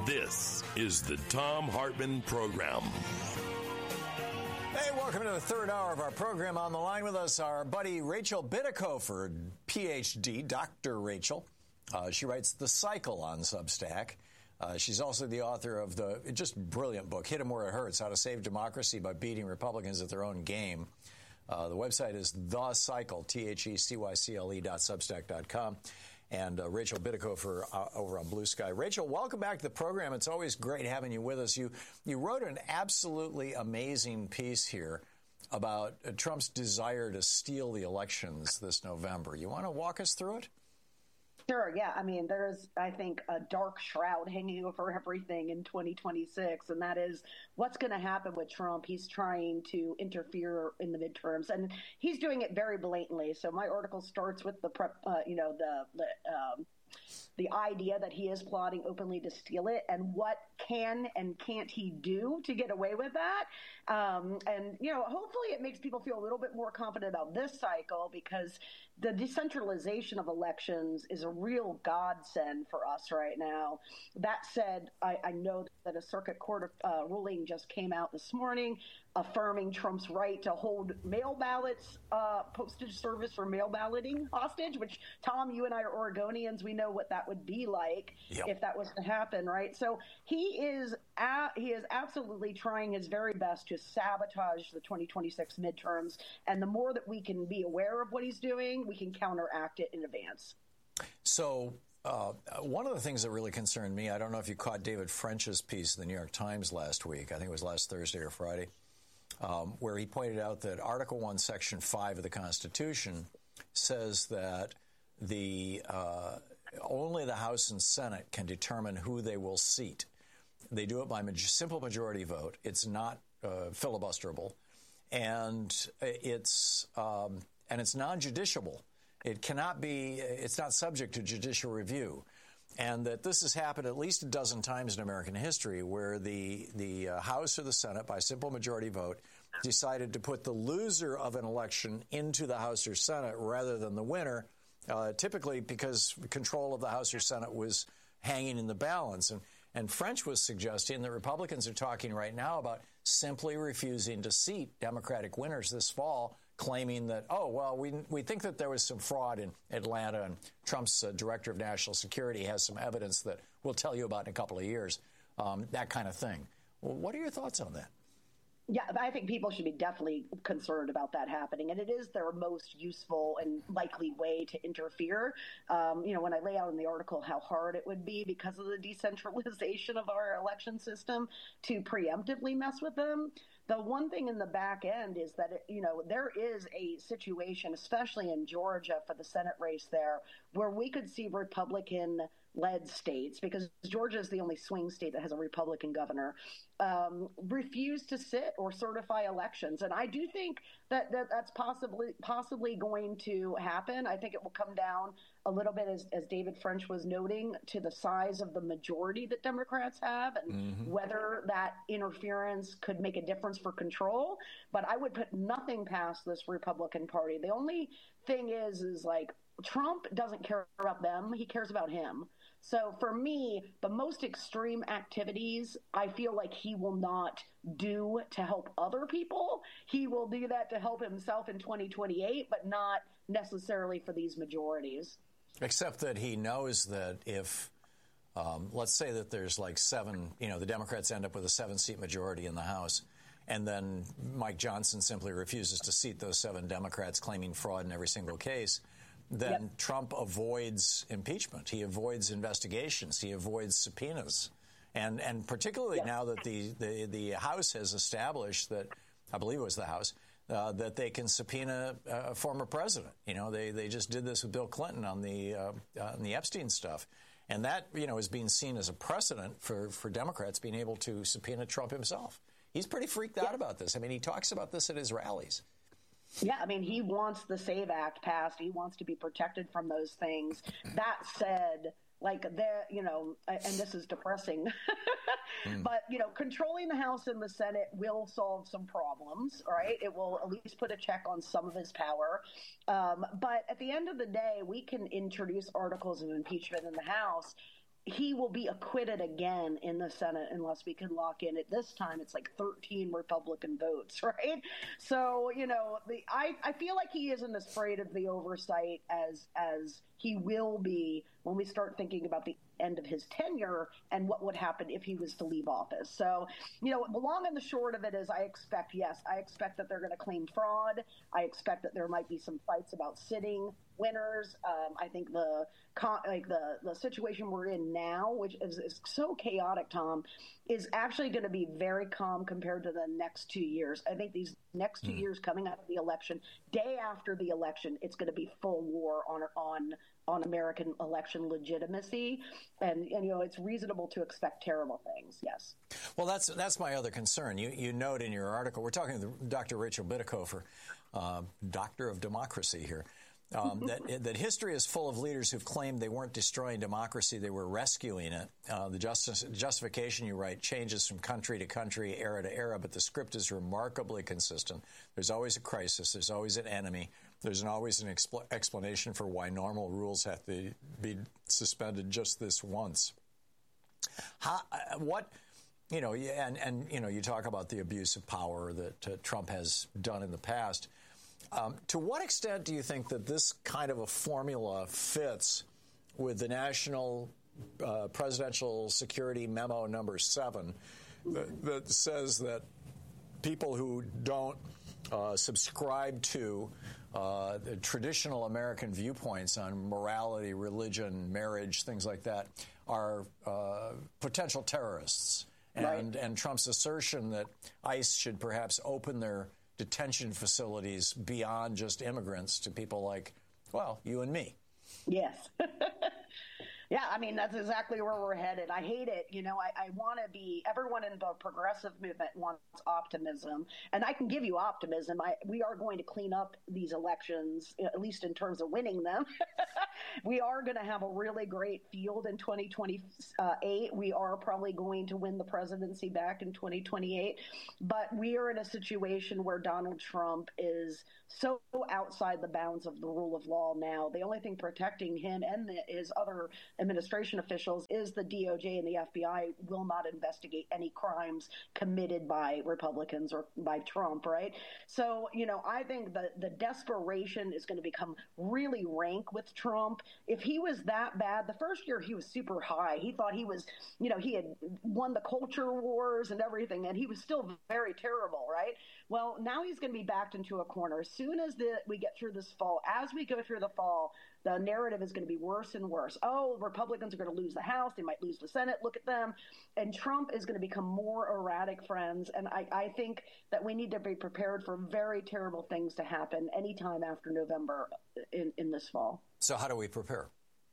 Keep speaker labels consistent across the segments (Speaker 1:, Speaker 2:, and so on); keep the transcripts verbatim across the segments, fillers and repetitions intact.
Speaker 1: This is the Thom Hartmann Program.
Speaker 2: Hey, welcome to the third hour of our program. On the line with us, our buddy Rachel Bitecofer, P H D, Doctor Rachel. Uh, she writes The Cycle on Substack. Uh, she's also the author of the just brilliant book, Hit 'em Where It Hurts, How to Save Democracy by Beating Republicans at Their Own Game. Uh, the website is The Cycle, T H E C Y C L E dot substack dot com. And uh, Rachel Bitecofer uh, over on Blue Sky. Rachel, welcome back to the program. It's always great having you with us. You you wrote an absolutely amazing piece here about uh, Trump's desire to steal the elections this November. You want to walk us through it?
Speaker 3: Sure, yeah. I mean, there's, I think, a dark shroud hanging over everything in twenty twenty-six, and that is what's going to happen with Trump. He's trying to interfere in the midterms, and he's doing it very blatantly. So my article starts with the, uh, you know, the, the um, the idea that he is plotting openly to steal it, and what can and can't he do to get away with that. Um, and, you know, hopefully it makes people feel a little bit more confident about this cycle, because the decentralization of elections is a real godsend for us right now. That said, I, I know that a circuit court uh, ruling just came out this morning affirming Trump's right to hold mail ballots, uh, postage service for mail balloting hostage, which, Tom, you and I are Oregonians. We know what that would be like yep. if that was to happen, right? So he is a- he is absolutely trying his very best to sabotage the twenty twenty-six midterms. And the more that we can be aware of what he's doing, we can counteract it in advance.
Speaker 2: So uh, one of the things that really concerned me, I don't know if you caught David French's piece in the New York Times last week. I think it was last Thursday or Friday. Um, where he pointed out that Article one, Section five of the Constitution says that the uh, only the House and Senate can determine who they will seat. They do it by ma- simple majority vote. It's not uh, filibusterable, and it's um, and it's non-judiciable. It cannot be. It's not subject to judicial review. And that this has happened at least a dozen times in American history, where the the uh, House or the Senate, by simple majority vote, decided to put the loser of an election into the House or Senate rather than the winner, uh, typically because control of the House or Senate was hanging in the balance. And, and French was suggesting that Republicans are talking right now about simply refusing to seat Democratic winners this fall, claiming that, oh, well, we we think that there was some fraud in Atlanta, and Trump's uh, director of national security has some evidence that we'll tell you about in a couple of years, um, that kind of thing. Well, what are your thoughts on that?
Speaker 3: Yeah, I think people should be definitely concerned about that happening. And it is their most useful and likely way to interfere. Um, you know, when I lay out in the article how hard it would be because of the decentralization of our election system to preemptively mess with them, the one thing in the back end is that, it, you know, there is a situation, especially in Georgia for the Senate race there, where we could see Republican-led states, because Georgia is the only swing state that has a Republican governor, um, refuse to sit or certify elections. And I do think that, that that's possibly possibly going to happen. I think it will come down a little bit, as, as David French was noting, to the size of the majority that Democrats have, and mm-hmm. whether that interference could make a difference for control. But I would put nothing past this Republican Party. The only thing is, is like, Trump doesn't care about them. He cares about him. So for me, the most extreme activities, I feel like he will not do to help other people. He will do that to help himself in twenty twenty-eight, but not necessarily for these majorities.
Speaker 2: Except that he knows that if, um, let's say that there's like seven, you know, the Democrats end up with a seven-seat majority in the House, and then Mike Johnson simply refuses to seat those seven Democrats, claiming fraud in every single case, then yep. Trump avoids impeachment. He avoids investigations. He avoids subpoenas. And and particularly yep. now that the, the, the House has established that, I believe it was the House, uh, that they can subpoena a former president. You know, they, they just did this with Bill Clinton on the uh, on the Epstein stuff. And that, you know, is being seen as a precedent for, for Democrats being able to subpoena Trump himself. He's pretty freaked out yep. about this. I mean, he talks about this at his rallies.
Speaker 3: Yeah, I mean, he wants the SAVE Act passed. He wants to be protected from those things. That said, like, there, you know, and this is depressing, mm. but, you know, controlling the House and the Senate will solve some problems, right? It will at least put a check on some of his power. Um, but at the end of the day, we can introduce articles of impeachment in the House he will be acquitted again in the Senate unless we can lock in. At this time, it's like thirteen Republican votes, right? So, you know, the I, I feel like he isn't as afraid of the oversight as as he will be when we start thinking about the end of his tenure and what would happen if he was to leave office. So, you know, the long and the short of it is I expect, yes, I expect that they're going to claim fraud. I expect that there might be some fights about sitting winners. Um, I think the like the, the situation we're in now, which is, is so chaotic, Tom, is actually going to be very calm compared to the next two years. I think these next two mm. years coming out of the election, day after the election, it's going to be full war on on on American election legitimacy. And, and, you know, it's reasonable to expect terrible things. Yes.
Speaker 2: Well, that's that's my other concern. You you note in your article, we're talking to Doctor Rachel Bitecofer, uh, doctor of democracy here, um, that that history is full of leaders who've claimed they weren't destroying democracy, they were rescuing it. Uh, the justice, justification, you write, changes from country to country, era to era, but the script is remarkably consistent. There's always a crisis. There's always an enemy. There's an, always an expl- explanation for why normal rules have to be suspended just this once. How, uh, what, you know, and, and, you know, you talk about the abuse of power that uh, Trump has done in the past. Um, to what extent do you think that this kind of a formula fits with the National uh, Presidential Security Memo number seven that, that says that people who don't uh, subscribe to Uh, the traditional American viewpoints on morality, religion, marriage, things like that, are uh, potential terrorists. And, right. and Trump's assertion that ICE should perhaps open their detention facilities beyond just immigrants to people like, well, you and me.
Speaker 3: Yes. Yeah, I mean, that's exactly where we're headed. I hate it. You know, I, I want to be, everyone in the progressive movement wants optimism, and I can give you optimism. I, we are going to clean up these elections, at least in terms of winning them. We are going to have a really great field in twenty twenty-eight. We are probably going to win the presidency back in twenty twenty-eight, but we are in a situation where Donald Trump is so outside the bounds of the rule of law now. The only thing protecting him and the, his other administration officials is the D O J and the F B I will not investigate any crimes committed by Republicans or by Trump, right? So, you know, I think the, the desperation is going to become really rank with Trump. If he was that bad, the first year he was super high. He thought he was, you know, he had won the culture wars and everything, and he was still very terrible, right? Well, now he's going to be backed into a corner. As soon as the, we get through this fall, as we go through the fall, the narrative is going to be worse and worse. Oh, Republicans are going to lose the House. They might lose the Senate. Look at them. And Trump is going to become more erratic, friends. And I, I think that we need to be prepared for very terrible things to happen anytime after November in, in this fall.
Speaker 2: So how do we prepare?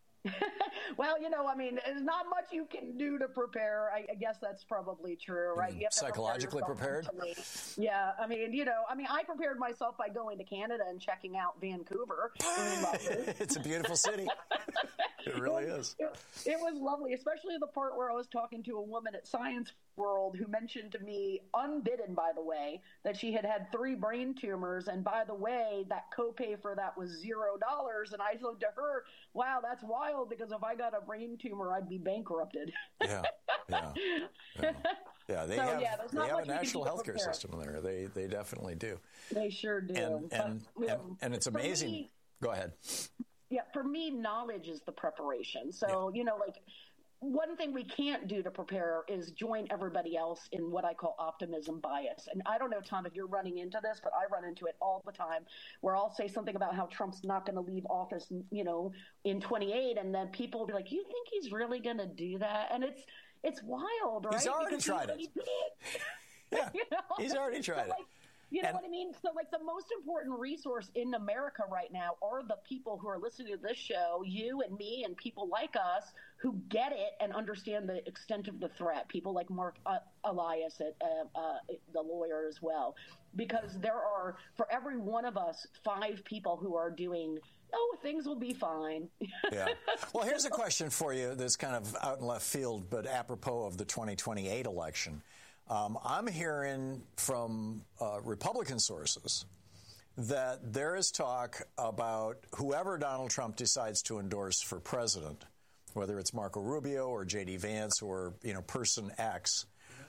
Speaker 3: Well, you know, I mean, there's not much you can do to prepare. I, I guess that's probably true, right? You have to
Speaker 2: psychologically prepared?
Speaker 3: Mentally. Yeah, I mean, you know, I mean, I prepared myself by going to Canada and checking out Vancouver.
Speaker 2: It's a beautiful city. It really
Speaker 3: it,
Speaker 2: is.
Speaker 3: It, it was lovely, especially the part where I was talking to a woman at Science World who mentioned to me, unbidden, by the way, that she had had three brain tumors. And by the way, that copay for that was zero dollars. And I said to her, wow, that's wild, because if I got a brain tumor, I'd be bankrupted.
Speaker 2: Yeah, yeah, yeah. Yeah, they
Speaker 3: so,
Speaker 2: have,
Speaker 3: yeah,
Speaker 2: they have a national healthcare system there. They they definitely do.
Speaker 3: They sure do.
Speaker 2: And, and,
Speaker 3: but,
Speaker 2: and, and it's amazing.
Speaker 3: Me,
Speaker 2: Go ahead.
Speaker 3: Yeah, for me, knowledge is the preparation. So, yeah. you know, like, one thing we can't do to prepare is join everybody else in what I call optimism bias. And I don't know, Tom, if you're running into this, but I run into it all the time, where I'll say something about how Trump's not going to leave office, you know, in twenty-eight, and then people will be like, you think he's really going to do that? And it's it's wild, right?
Speaker 2: He's already
Speaker 3: because
Speaker 2: tried
Speaker 3: he
Speaker 2: it. it. Yeah, you know? He's already tried
Speaker 3: so, like,
Speaker 2: it.
Speaker 3: You know
Speaker 2: and,
Speaker 3: what I mean? So, like, the most important resource in America right now are the people who are listening to this show, you and me and people like us who get it and understand the extent of the threat. People like Mark uh, Elias, at, uh, uh, the lawyer as well. Because there are, for every one of us, five people who are doing, oh, things will be fine.
Speaker 2: Yeah. Well, here's a question for you that's kind of out in left field, but apropos of the twenty twenty-eight election. Um, I'm hearing from uh, Republican sources that there is talk about whoever Donald Trump decides to endorse for president, whether it's Marco Rubio or J D Vance or, you know, person X,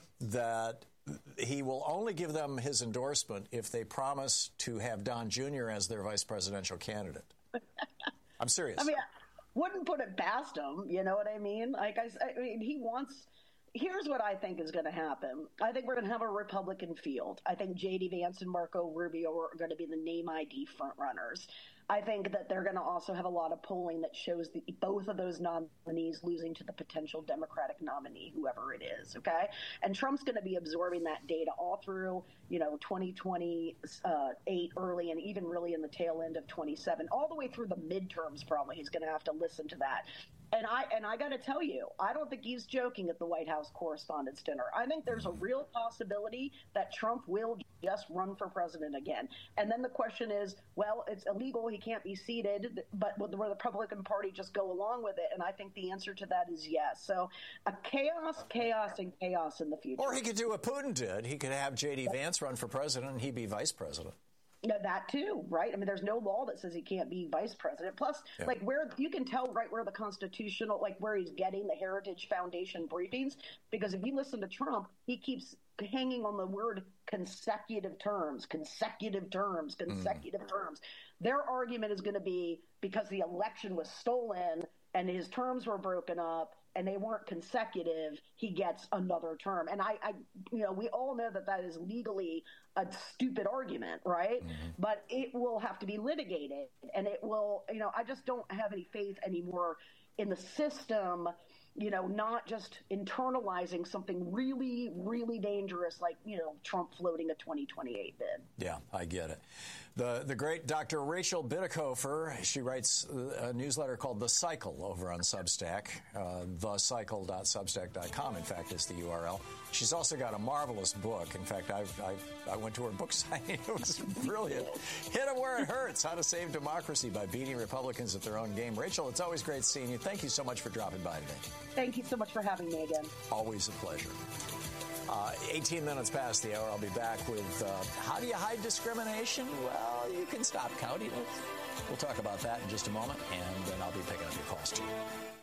Speaker 2: that he will only give them his endorsement if they promise to have Don Junior as their vice presidential candidate. I'm serious.
Speaker 3: I mean, I wouldn't put it past him. You know what I mean? Like I, I mean, he wants. Here's what I think is going to happen. I think we're going to have a Republican field. I think J D Vance and Marco Rubio are going to be the name I D front runners. I think that they're going to also have a lot of polling that shows the, both of those nominees losing to the potential Democratic nominee, whoever it is, okay? And Trump's going to be absorbing that data all through, you know, twenty twenty-eight early and even really in the tail end of twenty-seven, all the way through the midterms probably. He's going to have to listen to that. And I and I got to tell you, I don't think he's joking at the White House Correspondents' Dinner. I think there's a real possibility that Trump will just run for president again. And then the question is, well, it's illegal. He can't be seated. But will the Republican Party just go along with it? And I think the answer to that is yes. So a chaos, chaos, and chaos in the future.
Speaker 2: Or he could do what Putin did. He could have J D Vance run for president and he'd be vice president.
Speaker 3: No, that too, right? I mean, there's no law that says he can't be vice president. Plus, yeah. like where you can tell right where the constitutional, like where he's getting the Heritage Foundation briefings, because if you listen to Trump, he keeps hanging on the word consecutive terms, consecutive terms, consecutive mm. terms. Their argument is going to be because the election was stolen and his terms were broken up and they weren't consecutive, he gets another term. And I, I, you know, we all know that that is legally a stupid argument, right? Mm-hmm. But it will have to be litigated, and it will, you know, I just don't have any faith anymore in the system, you know, not just internalizing something really, really dangerous like, you know, Trump floating a twenty twenty-eight bid.
Speaker 2: Yeah, I get it. The the great Doctor Rachel Bitecofer, she writes a newsletter called The Cycle over on Substack. Uh, the cycle dot substack dot com, in fact, is the U R L. She's also got a marvelous book. In fact, I I, I went to her book signing. It was brilliant. Hit it where it hurts. How to Save Democracy by Beating Republicans at Their Own Game. Rachel, it's always great seeing you. Thank you so much for dropping by today.
Speaker 3: Thank you so much for having me again.
Speaker 2: Always a pleasure. Uh, eighteen minutes past the hour. I'll be back with uh, how do you hide discrimination? Well, you can stop counting it. We'll talk about that in just a moment, and then I'll be picking up your calls too.